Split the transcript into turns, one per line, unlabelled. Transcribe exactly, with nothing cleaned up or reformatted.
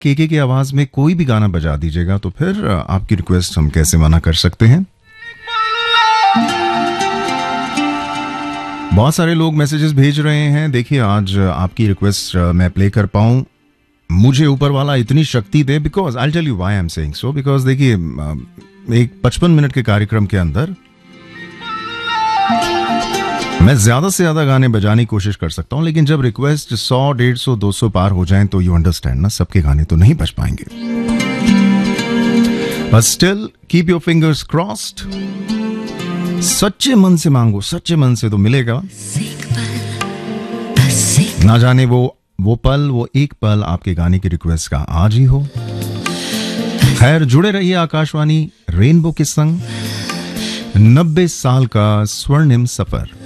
केके की आवाज में कोई भी गाना बजा दीजिएगा तो फिर आपकी रिक्वेस्ट हम कैसे मना कर सकते हैं। बहुत सारे लोग मैसेजेस भेज रहे हैं। देखिए आज आपकी रिक्वेस्ट मैं प्ले कर पाऊं, मुझे ऊपर वाला इतनी शक्ति दे, because I tell you why I am saying so. Because देखिए एक पचपन मिनट के कार्यक्रम के अंदर मैं ज्यादा से ज्यादा गाने बजाने की कोशिश कर सकता हूं, लेकिन जब रिक्वेस्ट सौ, डेढ़ सौ, दो सौ पार हो जाएं तो यू अंडरस्टैंड ना, सबके गाने तो नहीं बज पाएंगे। But still keep your fingers crossed. सच्चे मन से मांगो, सच्चे मन से तो मिलेगा। ना जाने वो वो पल, वो एक पल आपके गाने की रिक्वेस्ट का आज ही हो। खैर, जुड़े रहिए आकाशवाणी रेनबो के संग। नब्बे साल का स्वर्णिम सफर।